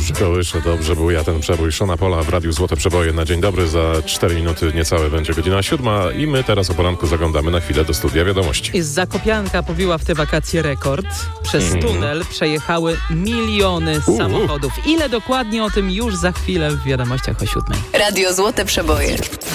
Kołysze, dobrze był ja ten przebój Szona Pola w Radiu Złote Przeboje na dzień dobry. Za 4 minuty niecałe będzie godzina 7 i my teraz o poranku zaglądamy na chwilę do studia wiadomości. Zakopianka pobiła w te wakacje rekord. Przez tunel przejechały miliony samochodów. Ile dokładnie, o tym już za chwilę w wiadomościach o 7. Radio Złote Przeboje.